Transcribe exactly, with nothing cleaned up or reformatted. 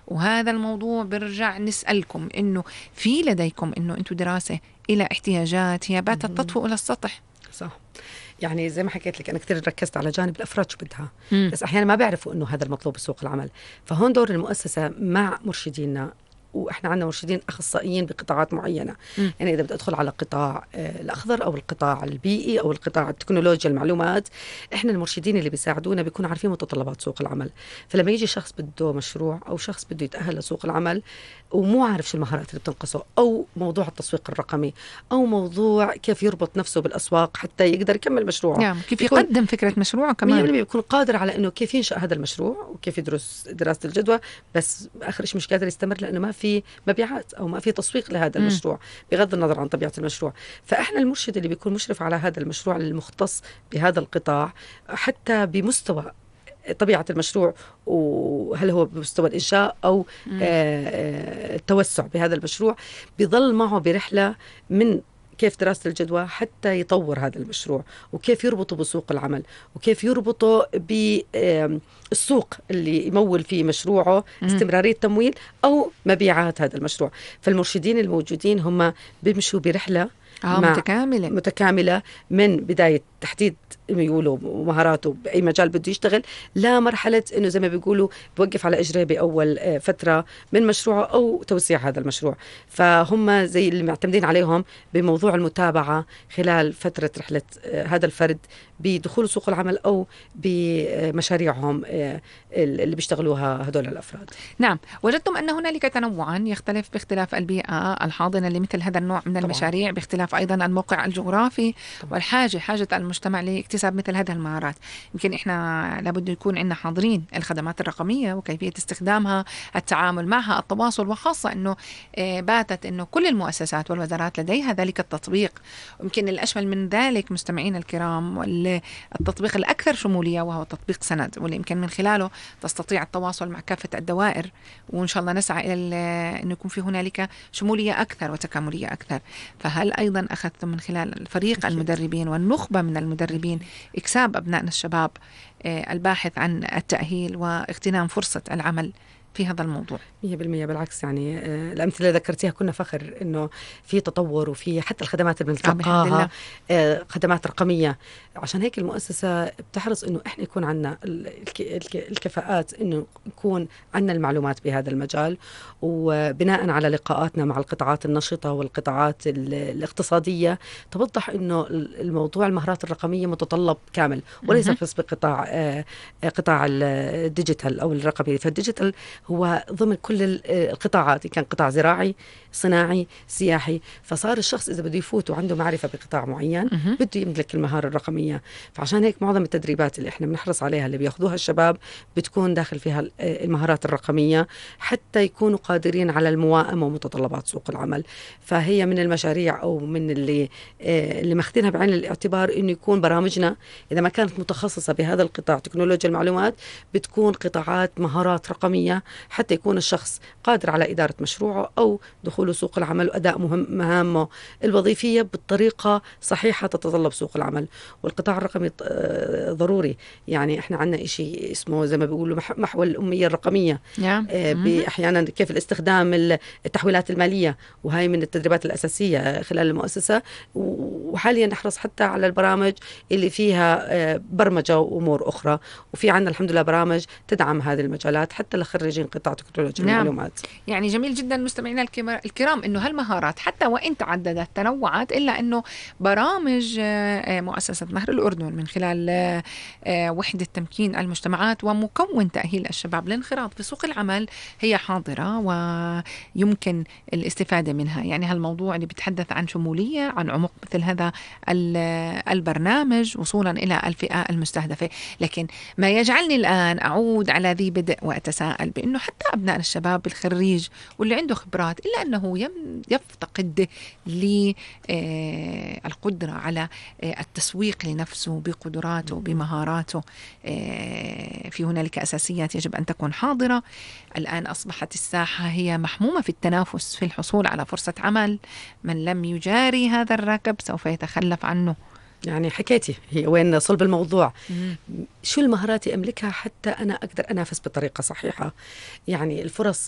وهذا الموضوع برجع نسألكم إنه في لديكم إنه أنتم دراسة إلى احتياجات هي باتت تطفو إلى السطح. صح. يعني زي ما حكيت لك أنا كتير ركزت على جانب الأفراد شو بدها، مم. بس أحيانا ما بيعرفوا إنه هذا المطلوب بسوق العمل. فهون دور المؤسسة مع مرشدينا، وإحنا عندنا مرشدين أخصائيين بقطاعات معينة. م. يعني إذا بدي أدخل على قطاع الأخضر أو القطاع البيئي أو القطاع التكنولوجيا المعلومات، إحنا المرشدين اللي بيساعدونا بيكونوا عارفين متطلبات سوق العمل. فلما يجي شخص بده مشروع أو شخص بده يتأهل لسوق العمل ومو عارف شو المهارات اللي بتنقصه، أو موضوع التسويق الرقمي، أو موضوع كيف يربط نفسه بالأسواق حتى يقدر يكمل مشروعه، نعم. كيف يقدم فكرة مشروعه كمان، بيكون قادر على إنه كيف ينشأ هذا المشروع وكيف يدرس دراسة الجدوى. بس آخر شيء مش قادر يستمر لأنه ما في مبيعات أو ما في تسويق لهذا م. المشروع بغض النظر عن طبيعة المشروع. فإحنا المرشد اللي بيكون مشرف على هذا المشروع المختص بهذا القطاع، حتى بمستوى طبيعة المشروع وهل هو بمستوى الإنشاء أو آه التوسع بهذا المشروع، بيظل معه برحلة من كيف دراسة الجدوى حتى يطور هذا المشروع، وكيف يربطه بسوق العمل، وكيف يربطه بالسوق اللي يمول فيه مشروعه، استمرارية تمويل أو مبيعات هذا المشروع. فالمرشدين الموجودين هم بيمشوا برحلة آه متكاملة متكاملة من بداية تحديد ميوله ومهاراته بأي مجال بده يشتغل، لا مرحلة إنه زي ما بيقولوا بوقف على إجريه بأول فترة من مشروعه أو توسيع هذا المشروع. فهم زي اللي معتمدين عليهم بموضوع المتابعة خلال فترة رحلة هذا الفرد بدخول سوق العمل أو بمشاريعهم اللي بيشتغلوها هدول الأفراد. نعم. وجدتم أن هنالك تنوعا يختلف باختلاف البيئة الحاضنة لمثل هذا النوع من طبعا. المشاريع، باختلاف أيضا الموقع الجغرافي طبعا. والحاجة حاجة المجتمع لاكتساب مثل هذه المهارات. يمكن إحنا لابد يكون عندنا حاضرين الخدمات الرقمية وكيفية استخدامها، التعامل معها، التواصل، وخاصة أنه باتت أنه كل المؤسسات والوزارات لديها ذلك التطبيق. يمكن الأشمل من ذلك مستمعين الكرام والتطبيق الأكثر شمولية وهو تطبيق سند، واللي يمكن من خلاله تستطيع التواصل مع كافة الدوائر، وإن شاء الله نسعى إلى أن يكون في هنالك شمولية أكثر وتكاملية أكثر. فهل أيضا أخذتم من خلال الفريق المدربين والنخبة من المدربين إكساب أبنائنا الشباب الباحث عن التأهيل واغتنام فرصة العمل في هذا الموضوع؟ مية بالمية بالعكس. يعني الأمثلة اللي ذكرتيها كنا فخر إنه في تطور وفي حتى الخدمات اللي بنتلقاها خدمات رقمية. عشان هيك المؤسسة بتحرص إنه إحنا يكون عنا الكفاءات، إنه يكون عنا المعلومات بهذا المجال، وبناء على لقاءاتنا مع القطاعات النشطة والقطاعات الاقتصادية توضح إنه الموضوع المهارات الرقمية متطلب كامل، وليس بس بقطاع قطاع الديجيتال أو الرقمي. فالديجيتال هو ضمن كل القطاعات، كان قطاع زراعي، صناعي، سياحي. فصار الشخص إذا بده يفوت وعنده معرفة بقطاع معين بده يملك المهارة الرقمية. فعشان هيك معظم التدريبات اللي احنا بنحرص عليها اللي بياخذوها الشباب بتكون داخل فيها المهارات الرقمية حتى يكونوا قادرين على المواءمة ومتطلبات سوق العمل. فهي من المشاريع أو من اللي اللي ماخذينها بعين الاعتبار إنه يكون برامجنا إذا ما كانت متخصصة بهذا القطاع تكنولوجيا المعلومات بتكون قطاعات مهارات رقمية حتى يكون الشخص قادر على إدارة مشروعه أو دخوله سوق العمل وأداء مهم مهامه الوظيفية بالطريقة صحيحة تتطلب سوق العمل. والقطاع الرقمي ضروري. يعني إحنا عنا إشي اسمه زي ما بيقولوا محور الأمية الرقمية، بأحيانا كيف الاستخدام التحويلات المالية، وهي من التدريبات الأساسية خلال المؤسسة. وحاليا نحرص حتى على البرامج اللي فيها برمجة وأمور أخرى، وفي عنا الحمد لله برامج تدعم هذه المجالات حتى لخريجين قطاع تكنولوجيا نعم. المعلومات. يعني جميل جدا مستمعينا الكرام انه هالمهارات حتى وان تعددت تنوعت الا انه برامج مؤسسة نهر الأردن من خلال وحدة تمكين المجتمعات ومكون تأهيل الشباب للانخراط في سوق العمل هي حاضرة ويمكن الاستفادة منها. يعني هالموضوع اللي بيتحدث عن شمولية، عن عمق مثل هذا البرنامج وصولا إلى الفئة المستهدفة. لكن ما يجعلني الآن أعود على ذي بدء وأتساءل بأنه حتى أبناء الشباب الخريج واللي عنده خبرات إلا أنه يفتقد للقدرة على التسويق لنفسه بقدراته بمهاراته. في هنالك أساسيات يجب أن تكون حاضرة. الآن أصبحت الساحة هي محمومة في التنافس في الحصول على فرصة عمل. من لم يجاري هذا الركب سوف يتخلف عنه. يعني حكيتي هي وين صلب الموضوع. مم. شو المهارات أملكها حتى أنا أقدر أنافس بطريقة صحيحة. يعني الفرص